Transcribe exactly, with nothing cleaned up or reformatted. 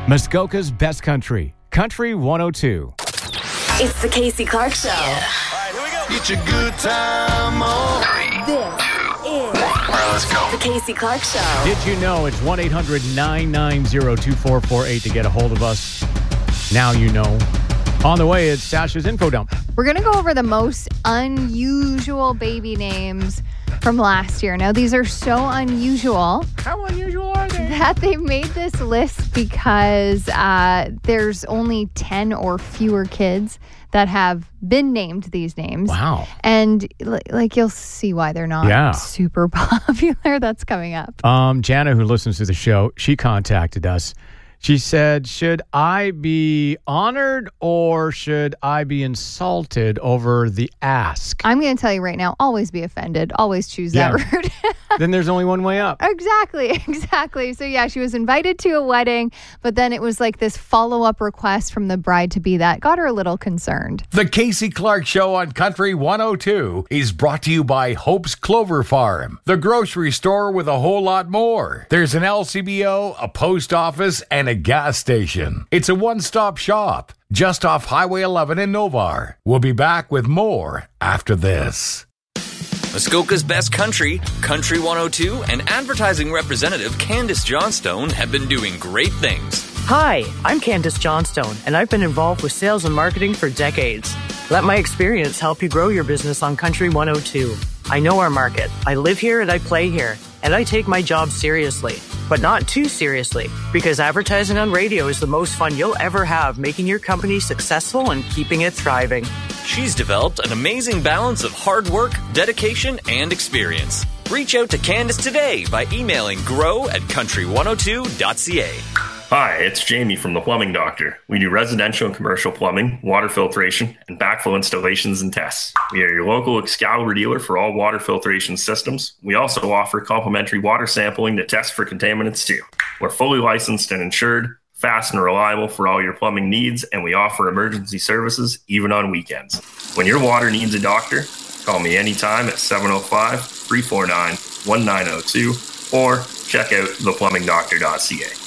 Muskoka's Best Country, Country one oh two. It's the Casey Clark Show. Yeah. All right, here we go. Get your good time on. This is All right, let's go. the Casey Clark Show. Did you know it's one eight hundred nine nine zero two four four eight to get a hold of us? Now you know. On the way, it's Sasha's Info Dump. We're going to go over the most unusual baby names from last year. Now, these are so unusual. How unusual are they? That they made this list because uh, there's only ten or fewer kids that have been named these names. Wow. And li- like you'll see why they're not Yeah. super popular. That's coming up. Um, Jana, who listens to the show, she contacted us. She said, should I be honored or should I be insulted over the ask? I'm going to tell you right now, always be offended. Always choose Yeah. that route. Then there's only one way up. Exactly, exactly. So yeah, she was invited to a wedding, but then it was like this follow-up request from the bride-to-be that got her a little concerned. The Casey Clark Show on Country one oh two is brought to you by Hope's Clover Farm, the grocery store with a whole lot more. There's an L C B O, a post office, and a gas station. It's a one-stop shop just off Highway eleven in Novar. We'll be back with more after this. Muskoka's Best Country, Country one oh two, and advertising representative Candace Johnstone have been doing great things. Hi, I'm Candace Johnstone, and I've been involved with sales and marketing for decades. Let my experience help you grow your business on Country one oh two. I know our market. I live here and I play here, and I take my job seriously, but not too seriously, because advertising on radio is the most fun you'll ever have, making your company successful and keeping it thriving. She's developed an amazing balance of hard work, dedication, and experience. Reach out to Candace today by emailing grow at country one oh two dot c a. Hi, it's Jamie from The Plumbing Doctor. We do residential and commercial plumbing, water filtration, and backflow installations and tests. We are your local Excalibur dealer for all water filtration systems. We also offer complimentary water sampling to test for contaminants too. We're fully licensed and insured, fast and reliable for all your plumbing needs, and we offer emergency services even on weekends. When your water needs a doctor, call me anytime at seven oh five, three four nine, one nine oh two or check out the plumbing doctor dot c a.